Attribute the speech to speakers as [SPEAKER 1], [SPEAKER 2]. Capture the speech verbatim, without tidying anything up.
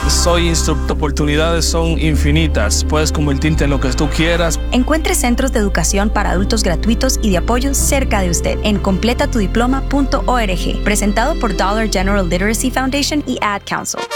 [SPEAKER 1] Soy instructor. Oportunidades son infinitas. Puedes convertirte en lo que tú quieras.
[SPEAKER 2] Encuentre centros de educación para adultos gratuitos y de apoyo cerca de usted en completa tu diploma punto org. Presentado por Dollar General Literacy Foundation y Ad Council.